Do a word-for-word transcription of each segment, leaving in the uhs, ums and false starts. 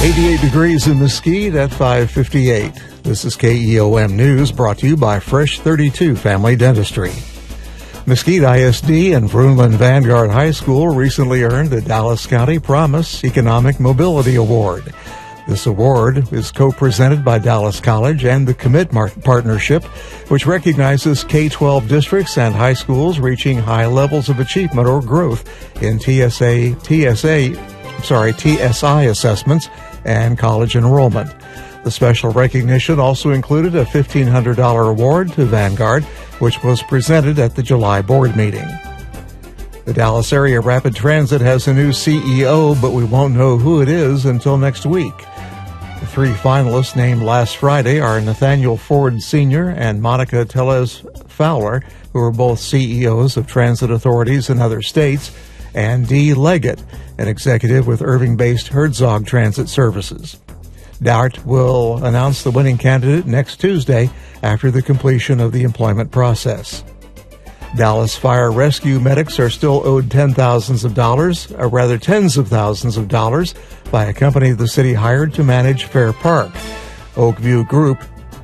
eighty-eight degrees in Mesquite at five fifty-eight. This is K E O M News, brought to you by Fresh thirty-two Family Dentistry. Mesquite I S D and Vroonland Vanguard High School recently earned the Dallas County Promise Economic Mobility Award. This award is co-presented by Dallas College and the Commit Partnership, which recognizes K twelve districts and high schools reaching high levels of achievement or growth in T S A, T S A, sorry, T S I assessments and college enrollment. The special recognition also included a fifteen hundred dollars award to Vanguard, which was presented at the July board meeting. The Dallas Area Rapid Transit has a new C E O, but we won't know who it is until next week. The three finalists named last Friday are Nathaniel Ford Senior and Monica Tellez Fowler, who are both C E Os of transit authorities in other states, and Dee Leggett, an executive with Irving-based Herzog Transit Services. DART will announce the winning candidate next Tuesday after the completion of the employment process. Dallas fire rescue medics are still owed ten thousands of dollars, or rather tens of thousands of dollars, by a company the city hired to manage Fair Park. Oakview Group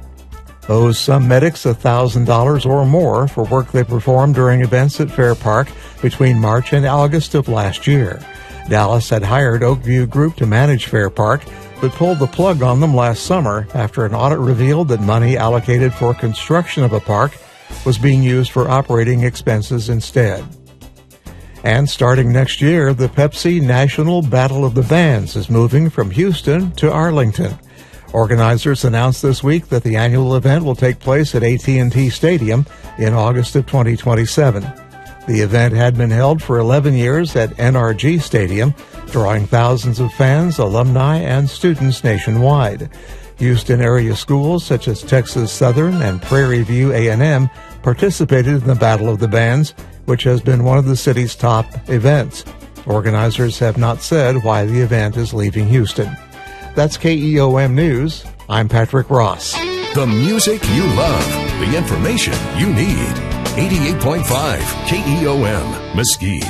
owes some medics one thousand dollars or more for work they performed during events at Fair Park between March and August of last year. Dallas had hired Oakview Group to manage Fair Park, but pulled the plug on them last summer after an audit revealed that money allocated for construction of a park was being used for operating expenses instead. And starting next year, the Pepsi National Battle of the Bands is moving from Houston to Arlington. Organizers announced this week that the annual event will take place at A T and T Stadium in August of twenty twenty-seven. The event had been held for eleven years at N R G Stadium, drawing thousands of fans, alumni, and students nationwide. Houston area schools such as Texas Southern and Prairie View A and M participated in the Battle of the Bands, which has been one of the city's top events. Organizers have not said why the event is leaving Houston. That's K E O M News. I'm Patrick Ross. The music you love, the information you need. eighty-eight point five K E O M, Mesquite.